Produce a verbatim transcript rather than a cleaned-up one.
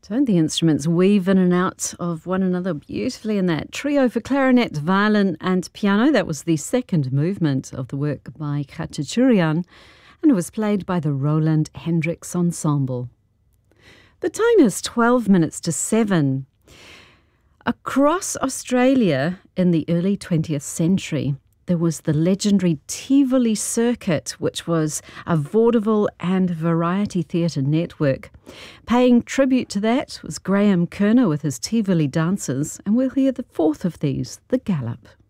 Don't the instruments weave in and out of one another beautifully in that trio for clarinet, violin and piano? That was the second movement of the work by Khachaturian, and it was played by the Roland Hendricks Ensemble. The time is twelve minutes to seven. Across Australia in the early twentieth century, there was the legendary Tivoli Circuit, which was a vaudeville and variety theatre network. Paying tribute to that was Graham Kerner with his Tivoli Dancers, and we'll hear the fourth of these, The Gallop.